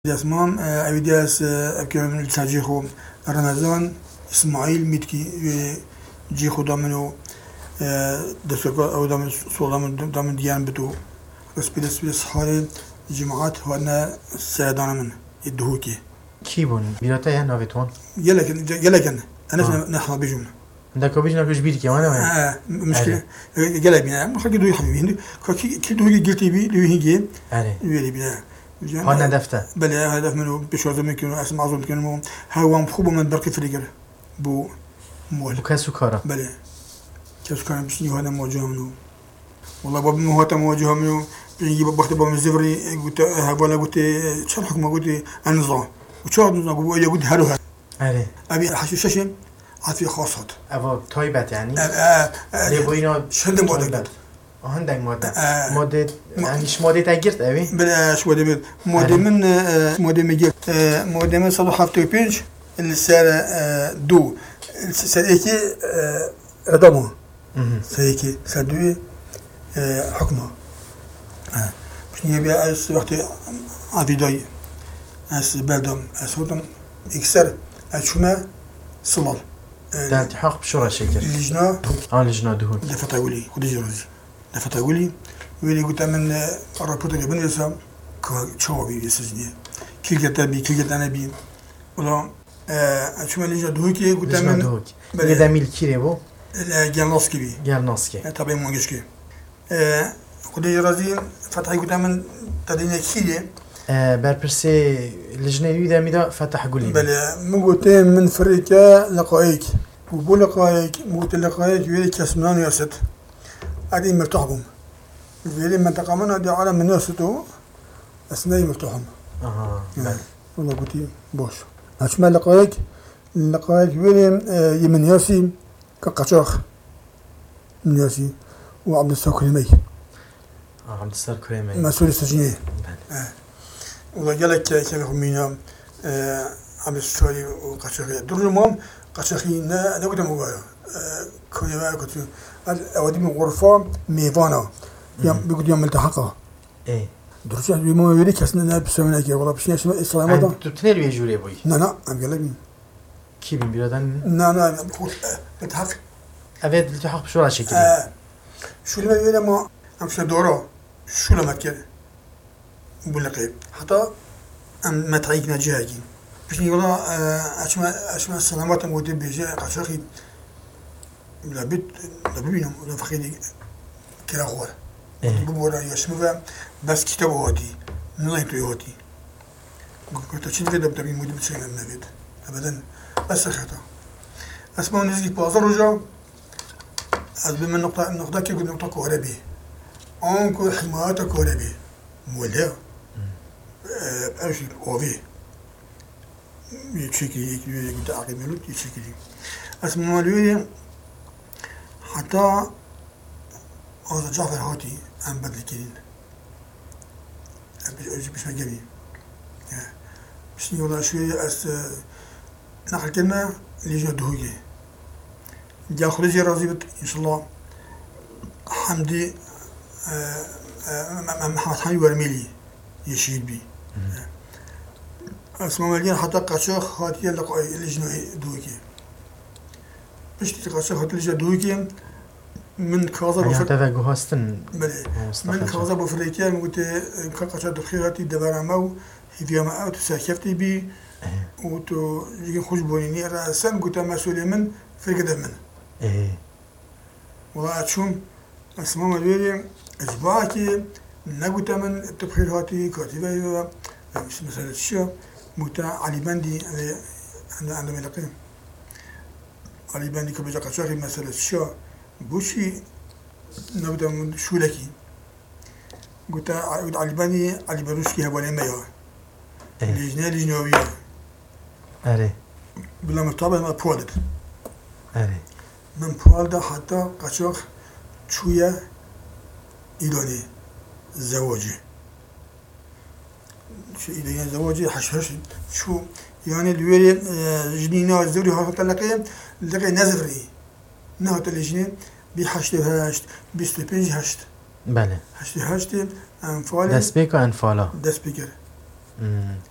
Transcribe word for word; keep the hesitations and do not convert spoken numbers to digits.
اسمام اویدیاس ابکران تاجیخو رمضان اسماعیل میتکی جی خدا منو دستگاه او دام سولام دام دیان بتو بس بس بس حال جماعت وانا سردان من الدهوكي كيبون بيراتا يا نافيتون يلكن يلكن انا نحن بيجون عندك بيجي ناكش بيدك وانا اه مشكله قال بينا ما خلي دو حبيبي كي دو قلتي بي دو هيجي علي ويلي بينا هون هدفته بله هدف منو بشوار زمین کنم اسم عظیم کنم هوام خوب من برقی فریگر بو مول بو کسو کارا بله کسو کارم بس نیو هذا موجه منو والله باب مو هذا موجه منو بيجي بوقت بام الزفري قلت هقول قلت شو الحكم قلت النظام وشو النظام قلت يقول هلو هل علي أبي حشيشة عفي خاصات أبغى طيبة يعني اللي بوينا شد مودة هندك مودة مودة يعني إيش مودة تاجرت أبي بلا شو مودة من مودة من مودة مجيء مودة من صلوا حفتة بينج السنة دو السنة إيكي ردمه سيكي سدوي حكمه مش نبي أس وقت عفيداي أس بلدم أس هدم إكسر أشوما صلال ده التحاق بشورى شكر اللجنة آه اللجنة دهون دفعت أقولي خدي جرازي دفعت أقولي ويلي قلت من الرابطة جبنا يسام كشوابي يسجني كل جت بي كل جت أنا بي ولا أشوف اللجنة دهوكي قلت من اللجنة دهوكي ده ميل كيري بو جالناسكي بي جالناسكي طبعا مونجشكي خدي جرازي فتحي قلت من تدينا كيلي برپرسه لجنه ویده میده فتح قولي بله مقوتين من فريقة لقائك وبو لقائك مقوت لقائك ويلي كسمنان ياسد هذه مرتاحهم ويلي منطقة من هذه عالم من ياسدو أثناء مرتاحهم اها بله والله قلتي باش هشما لقائك لقائك ويلي يمن ياسي كقشاخ من ياسي وعبد الساق كريمي اه عبد الساق كريمي مسؤول السجنية بله والله جالك كيف خمينا عبد السوري وقشخي دور المهم قشخي نا نقدر مقايا كوني ما كنت أودي من غرفة ميفانا يوم بيقول يوم التحقها إيه درجة بيمو يريك كسنا ناب سوينا كي والله بشيء اسمه إسلام هذا أنت تنير يجوري بوي لا لا أم قال لي كي بيرادن لا لا بقول بتحق أبيت التحق بشورى شكل شو اللي يقول ما أم شو دورة شو لما كده بولقي حتى أم متعيق نجاهي بشني والله أشما أشما السلامات موجودة بيجي قشخي لا بيت لا بينهم ولا فخيني كلا غور بقول يسمع بس كتاب هادي نلاقي تو هادي قلت شيء كده بتبي مودي بتشيل النبيت أبدا بس خطأ أسمع نزل بازار رجع أزبي من نقطة نقطة كي قلنا نقطة كهربي أنكو حماية كهربي مولها أشي قوي يشكي يكبر يتعاقب ملوك يشكي اسمه مالوي حتى هذا جعفر هاتي عن بدل كين بس بس ما جميل بس نقول شوية أس نقل كلمة اللي جا دهوجي جا خرجي راضي إن شاء الله حمدي محمد حمدي ورميلي يشيل بي اسمه مالين حتى قشخ هاتي لقاء اللجنة دوكي بس تقشخ هاتي اللجنة دوكي من كازا بفر يعني هذا جهاستن بله من كازا بفريقيا مقولت كقشخ دخيراتي دبرمو هي ما أوت ساكفتي بي وتو يجي خوش بونيني رأسا قلت مسؤول من فريق دمن إيه والله أشوم اسمه مالين إجباكي نقول من التبخير هاتي كاتبة مش مثلا الشيء متى علي بندي أنا عندما يلاقي علي بندي كبيجا قشاخي مثلا الشيء بوشي نقول من شو لكي قلت علي بندي علي بروشكي هبالي ما يا لجنة لجنوية أري بلا مرتبط ما بولد أري من بولد حتى قشاخ شوية إيراني زواجي شو إذا زواجي حشهش شو يعني الويل جنينا الزوري هذا تلاقيه لقي نزري نهت الجنين بحشت هشت بيست بينج هشت بله هشت هشت أنفال دست بيك و انفالا دست بيكر